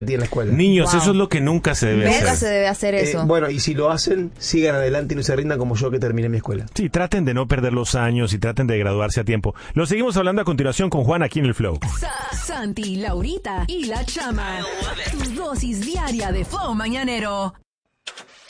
en la escuela. Niños, Wow. eso es lo que nunca se debe Nunca se hacer. debe hacer eso. Bueno, y si lo hacen, sigan adelante y no se rindan como yo que terminé mi escuela. Sí, traten de no perder los años y traten de graduarse a tiempo. Lo seguimos hablando a continuación con Juan aquí en el Flow. Santi, Laurita y la Chama. Tu dosis diaria de Flow mañanero.